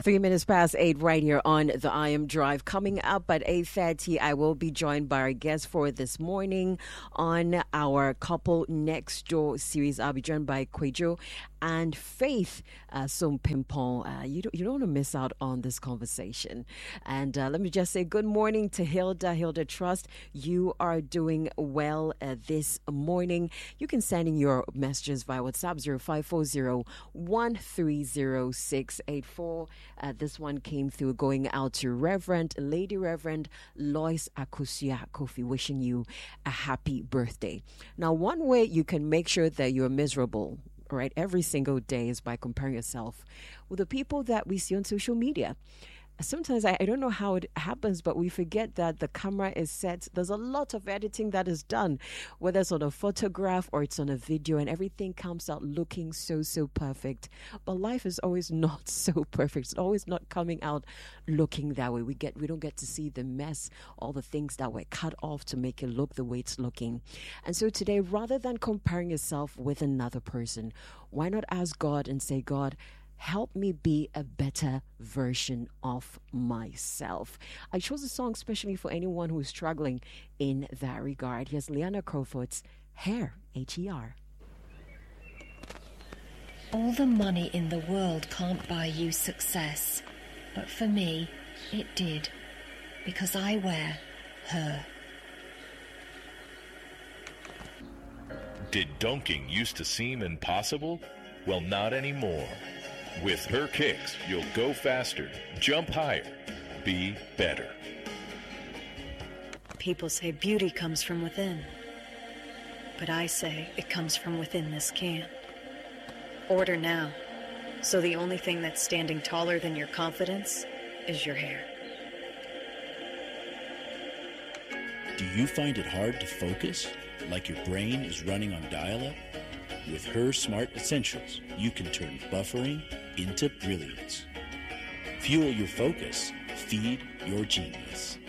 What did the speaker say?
3 minutes past 8 right here on the I Am Drive. Coming up at 8:30, I will be joined by our guest for this morning on our Couple Next Door series. I'll be joined by Kwejo and Faith Sompimpon. You don't want to miss out on this conversation. And let me just say good morning to Hilda Trust. You are doing well this morning. You can send in your messages via WhatsApp 0540-130-684. This one came through going out to Lady Reverend Lois Akusia Kofi, wishing you a happy birthday. Now, one way you can make sure that you're miserable, right, every single day is by comparing yourself with the people that we see on social media. Sometimes I don't know how it happens, but we forget that the camera is set. There's a lot of editing that is done, whether it's on a photograph or it's on a video, and everything comes out looking so perfect. But life is always not so perfect. It's always not coming out looking that way. We don't get to see the mess, all the things that were cut off to make it look the way it's looking. And so today, rather than comparing yourself with another person, why not ask God and say, God, help me be a better version of myself. I chose a song especially for anyone who is struggling in that regard. Here's Liana Crawford's Hair, H-E-R. All the money in the world can't buy you success. But for me, it did. Because I wear her. Did dunking used to seem impossible? Well, not anymore. With her kicks, you'll go faster, jump higher, be better. People say beauty comes from within. But I say it comes from within this can. Order now. So the only thing that's standing taller than your confidence is your hair. Do you find it hard to focus? Like your brain is running on dial-up? With Her Smart Essentials, you can turn buffering into brilliance. Fuel your focus. Feed your genius.